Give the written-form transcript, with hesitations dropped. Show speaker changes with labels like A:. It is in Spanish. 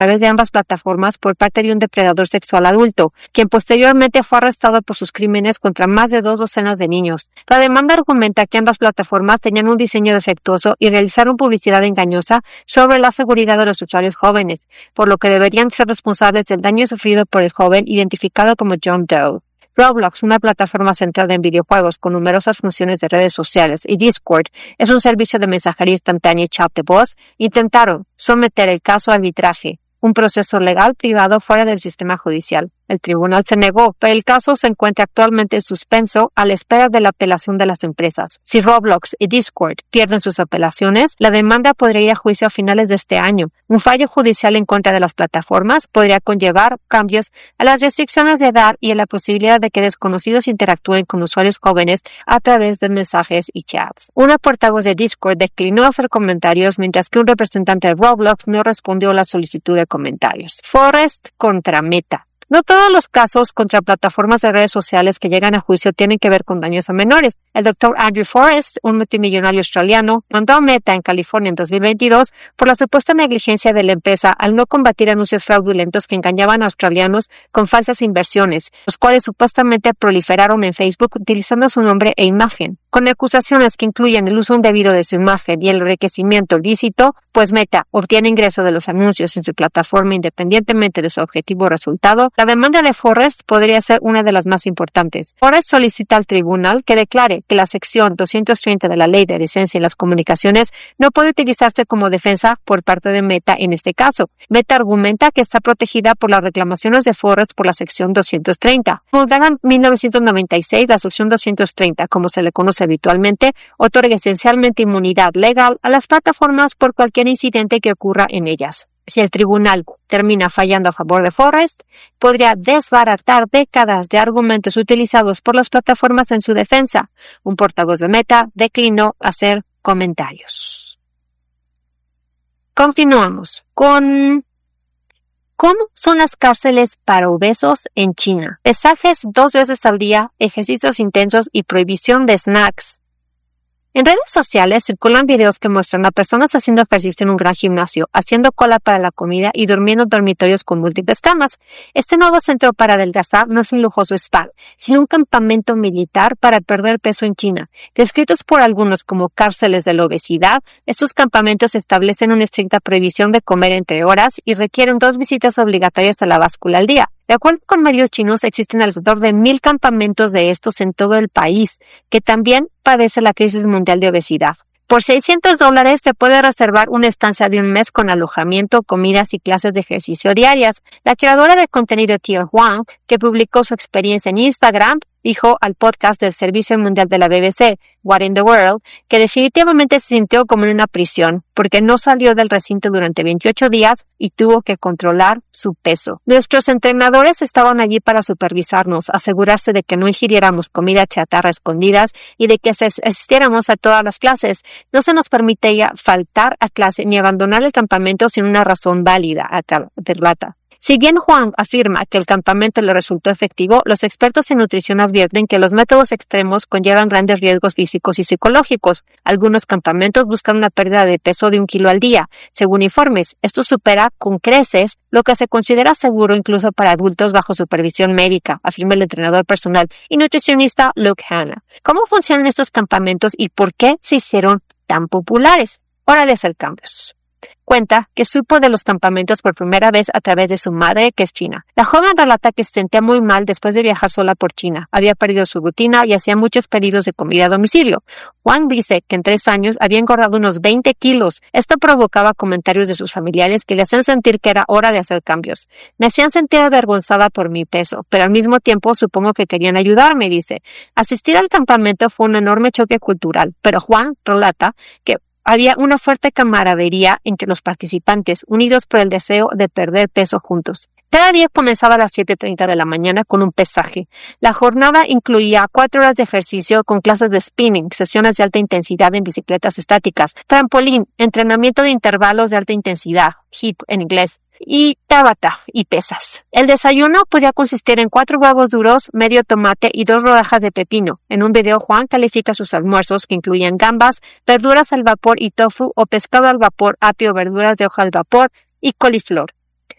A: través de ambas plataformas por parte de un depredador sexual adulto, quien posteriormente fue arrestado por sus crímenes contra más de 2 docenas de niños. La demanda argumenta que ambas plataformas tenían un diseño defectuoso y realizaron publicidad engañosa sobre la seguridad de los usuarios jóvenes, por lo que deberían ser responsables del daño sufrido por el joven identificado como John Doe. Roblox, una plataforma centrada en videojuegos con numerosas funciones de redes sociales, y Discord es un servicio de mensajería instantánea y chat de voz, intentaron someter el caso a arbitraje, un proceso legal privado fuera del sistema judicial. El tribunal se negó, pero el caso se encuentra actualmente en suspenso a la espera de la apelación de las empresas. Si Roblox y Discord pierden sus apelaciones, la demanda podría ir a juicio a finales de este año. Un fallo judicial en contra de las plataformas podría conllevar cambios a las restricciones de edad y a la posibilidad de que desconocidos interactúen con usuarios jóvenes a través de mensajes y chats. Una portavoz de Discord declinó hacer comentarios, mientras que un representante de Roblox no respondió a la solicitud de comentarios. Forest contra Meta. No todos los casos contra plataformas de redes sociales que llegan a juicio tienen que ver con daños a menores. El Dr. Andrew Forrest, un multimillonario australiano, mandó a Meta en California en 2022 por la supuesta negligencia de la empresa al no combatir anuncios fraudulentos que engañaban a australianos con falsas inversiones, los cuales supuestamente proliferaron en Facebook utilizando su nombre e imagen. Con acusaciones que incluyen el uso indebido de su imagen y el enriquecimiento ilícito, pues Meta obtiene ingreso de los anuncios en su plataforma independientemente de su objetivo o resultado, la demanda de Forrest podría ser una de las más importantes. Forrest solicita al tribunal que declare que la sección 230 de la Ley de Licencia en las Comunicaciones no puede utilizarse como defensa por parte de Meta en este caso. Meta argumenta que está protegida por las reclamaciones de Forrest por la sección 230. Promulgada en 1996, la sección 230, como se le conoce habitualmente, otorga esencialmente inmunidad legal a las plataformas por cualquier incidente que ocurra en ellas. Si el tribunal termina fallando a favor de Forrest, podría desbaratar décadas de argumentos utilizados por las plataformas en su defensa. Un portavoz de Meta declinó hacer comentarios. Continuamos con ¿cómo son las cárceles para obesos en China? Pesajes 2 veces al día, ejercicios intensos y prohibición de snacks. En redes sociales circulan videos que muestran a personas haciendo ejercicio en un gran gimnasio, haciendo cola para la comida y durmiendo en dormitorios con múltiples camas. Este nuevo centro para adelgazar no es un lujoso spa, sino un campamento militar para perder peso en China. Descritos por algunos como cárceles de la obesidad, estos campamentos establecen una estricta prohibición de comer entre horas y requieren 2 visitas obligatorias a la báscula al día. De acuerdo con medios chinos, existen alrededor de 1,000 campamentos de estos en todo el país, que también padece la crisis mundial de obesidad. Por $600 te puede reservar una estancia de un mes con alojamiento, comidas y clases de ejercicio diarias. La creadora de contenido Tia Huang, que publicó su experiencia en Instagram, dijo al podcast del Servicio Mundial de la BBC, What in the World, que definitivamente se sintió como en una prisión, porque no salió del recinto durante 28 días y tuvo que controlar su peso. Nuestros entrenadores estaban allí para supervisarnos, asegurarse de que no ingiriéramos comida chatarra a escondidas y de que asistiéramos a todas las clases. No se nos permitía faltar a clase ni abandonar el campamento sin una razón válida, relata. Si bien Juan afirma que el campamento le resultó efectivo, los expertos en nutrición advierten que los métodos extremos conllevan grandes riesgos físicos y psicológicos. Algunos campamentos buscan una pérdida de peso de 1 kilo al día. Según informes, esto supera con creces lo que se considera seguro incluso para adultos bajo supervisión médica, afirma el entrenador personal y nutricionista Luke Hanna. ¿Cómo funcionan estos campamentos y por qué se hicieron tan populares? Hora de hacer cambios. Cuenta que supo de los campamentos por primera vez a través de su madre, que es china. La joven relata que se sentía muy mal después de viajar sola por China. Había perdido su rutina y hacía muchos pedidos de comida a domicilio. Wang dice que en 3 años había engordado unos 20 kilos. Esto provocaba comentarios de sus familiares que le hacían sentir que era hora de hacer cambios. Me hacían sentir avergonzada por mi peso, pero al mismo tiempo supongo que querían ayudarme, dice. Asistir al campamento fue un enorme choque cultural, pero Wang relata que había una fuerte camaradería entre los participantes, unidos por el deseo de perder peso juntos. Cada día comenzaba a las 7:30 de la mañana con un pesaje. La jornada incluía 4 horas de ejercicio con clases de spinning, sesiones de alta intensidad en bicicletas estáticas, trampolín, entrenamiento de intervalos de alta intensidad, HIIT en inglés, y tabata y pesas. El desayuno podía consistir en 4 huevos duros, medio tomate y 2 rodajas de pepino. En un video, Juan califica sus almuerzos, que incluían gambas, verduras al vapor y tofu, o pescado al vapor, apio, verduras de hoja al vapor y coliflor.